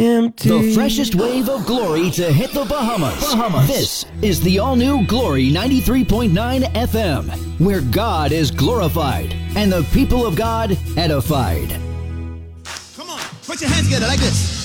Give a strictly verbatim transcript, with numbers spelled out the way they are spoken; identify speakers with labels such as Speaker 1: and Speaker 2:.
Speaker 1: empty.
Speaker 2: The freshest wave of glory to hit the Bahamas. Bahamas. This is the all-new Glory ninety-three point nine F M, where God is glorified and the people of God edified.
Speaker 3: Come on, put your hands together like this.